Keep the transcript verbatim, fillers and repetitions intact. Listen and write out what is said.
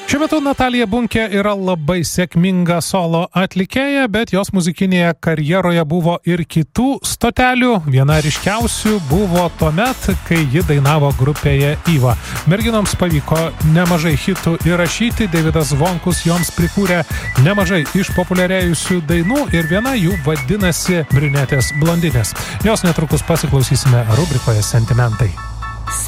Šiuo metu Natalija Bunkė yra labai sėkminga solo atlikėja, bet jos muzikinėje karjeroje buvo ir kitų stotelių. Viena ryškiausių buvo tuomet, kai ji dainavo grupėje Yva. Merginoms pavyko nemažai hitų įrašyti, Deividas Zvonkus joms prikūrė nemažai išpopuliarėjusių dainų ir viena jų vadinasi Briunetės blondinės. Jos netrukus pasiklausysime rubrikoje Sentimentai.